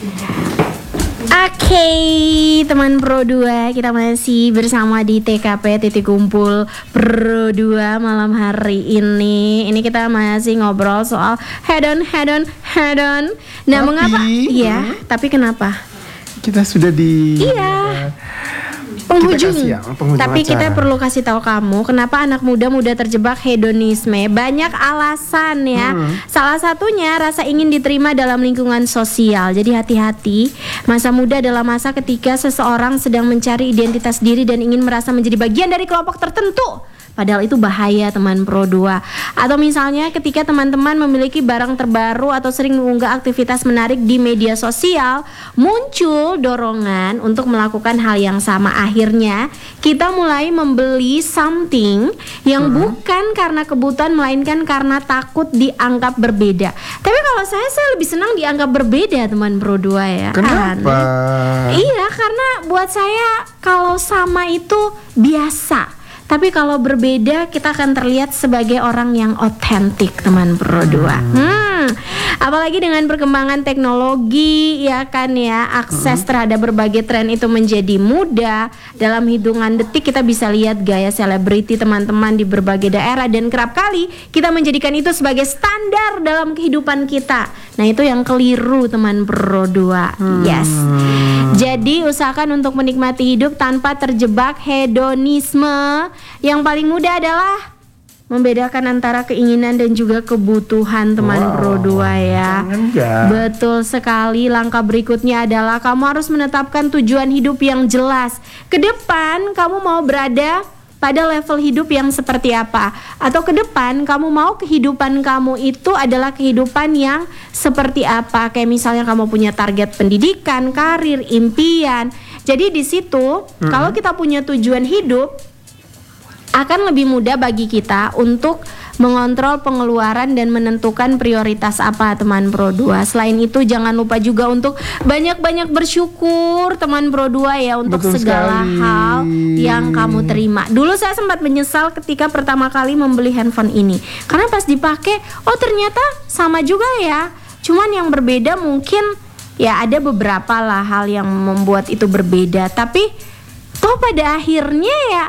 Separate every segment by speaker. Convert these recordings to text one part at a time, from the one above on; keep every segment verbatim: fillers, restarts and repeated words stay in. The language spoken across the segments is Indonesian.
Speaker 1: Oke, okay, teman Pro dua, kita masih bersama di T K P Titik Kumpul Pro dua malam hari ini. Ini kita masih ngobrol soal head on, head on, head on. Nah, tapi, mengapa? Iya, hmm. tapi kenapa?
Speaker 2: Kita sudah di
Speaker 1: Iya. Penghujung.
Speaker 2: Kita penghujung
Speaker 1: Tapi
Speaker 2: acara.
Speaker 1: Kita perlu kasih tahu kamu kenapa anak muda mudah terjebak hedonisme. Banyak alasan ya. Hmm. Salah satunya rasa ingin diterima dalam lingkungan sosial. Jadi hati-hati. Masa muda adalah masa ketika seseorang sedang mencari identitas diri dan ingin merasa menjadi bagian dari kelompok tertentu. Padahal itu bahaya, teman Pro dua. Atau misalnya ketika teman-teman memiliki barang terbaru atau sering mengunggah aktivitas menarik di media sosial, muncul dorongan untuk melakukan hal yang sama. Akhirnya kita mulai membeli something yang hmm. bukan karena kebutuhan, melainkan karena takut dianggap berbeda. Tapi kalau saya, saya lebih senang dianggap berbeda, teman Pro dua ya.
Speaker 2: Kenapa?
Speaker 1: Kan? Iya, karena buat saya kalau sama itu biasa. Tapi kalau berbeda kita akan terlihat sebagai orang yang otentik, teman Pro dua. Hmm. Apalagi dengan perkembangan teknologi ya kan ya, akses hmm. terhadap berbagai tren itu menjadi mudah. Dalam hitungan detik kita bisa lihat gaya selebriti teman-teman di berbagai daerah, dan kerap kali kita menjadikan itu sebagai standar dalam kehidupan kita. Nah, itu yang keliru, teman Pro dua. Hmm. Yes. Jadi usahakan untuk menikmati hidup tanpa terjebak hedonisme. Yang paling mudah adalah membedakan antara keinginan dan juga kebutuhan, teman wow, Pro dua ya. Betul sekali. Langkah berikutnya adalah kamu harus menetapkan tujuan hidup yang jelas. Ke depan kamu mau berada pada level hidup yang seperti apa? Atau ke depan kamu mau kehidupan kamu itu adalah kehidupan yang seperti apa? Kayak misalnya kamu punya target pendidikan, karir, impian. Jadi di situ mm-hmm. kalau kita punya tujuan hidup, akan lebih mudah bagi kita untuk mengontrol pengeluaran dan menentukan prioritas apa, teman Pro dua. Selain itu jangan lupa juga untuk banyak-banyak bersyukur, teman Pro dua ya, untuk Betul segala sekali. hal yang kamu terima. Dulu saya sempat menyesal ketika pertama kali membeli handphone ini, karena pas dipakai, oh ternyata sama juga ya. Cuman yang berbeda mungkin ya ada beberapa lah hal yang membuat itu berbeda. Tapi toh pada akhirnya ya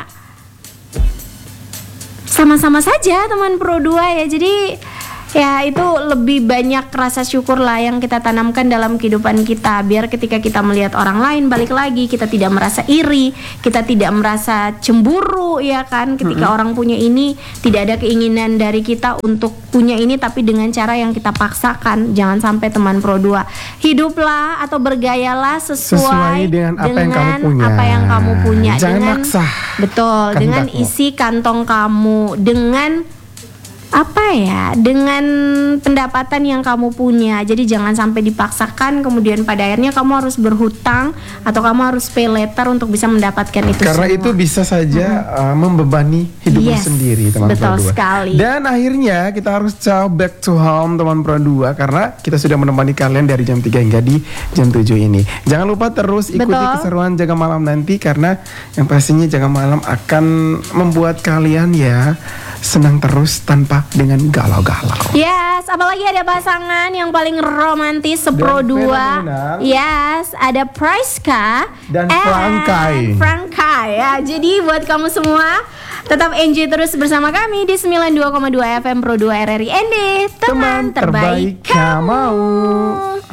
Speaker 1: sama-sama saja, teman Pro dua ya. Jadi ya itu lebih banyak rasa syukur lah yang kita tanamkan dalam kehidupan kita, biar ketika kita melihat orang lain, balik lagi kita tidak merasa iri, kita tidak merasa cemburu ya kan. Ketika mm-hmm. orang punya ini, tidak ada keinginan dari kita untuk punya ini, tapi dengan cara yang kita paksakan. Jangan sampai, teman Pro dua. Hiduplah atau bergayalah sesuai, sesuai dengan apa dengan yang kamu punya, apa yang kamu punya.
Speaker 2: Jangan
Speaker 1: dengan,
Speaker 2: maksa.
Speaker 1: Betul, dengan isi kantong kamu, dengan apa ya, dengan pendapatan yang kamu punya. Jadi jangan sampai dipaksakan, kemudian pada akhirnya kamu harus berhutang atau kamu harus pay later untuk bisa mendapatkan itu
Speaker 2: Karena
Speaker 1: semua.
Speaker 2: itu bisa saja mm-hmm. uh, membebani hidupmu
Speaker 1: yes,
Speaker 2: sendiri, teman
Speaker 1: betul
Speaker 2: Pro dua.
Speaker 1: Sekali.
Speaker 2: Dan akhirnya kita harus ciao back to home, teman Pro dua, karena kita sudah menemani kalian dari jam tiga hingga di jam tujuh ini. Jangan lupa terus ikuti betul. keseruan Jaga Malam nanti, karena yang pastinya Jaga Malam akan membuat kalian ya senang terus tanpa dengan galau-galau.
Speaker 1: Yes, apalagi ada pasangan yang paling romantis se-Pro dua. Yes, ada Priska
Speaker 2: dan Frankai.
Speaker 1: Frankai ya. Jadi buat kamu semua, tetap enjoy terus bersama kami di sembilan puluh dua koma dua F M Pro dua R R I N D, teman, teman terbaik, terbaik kamu.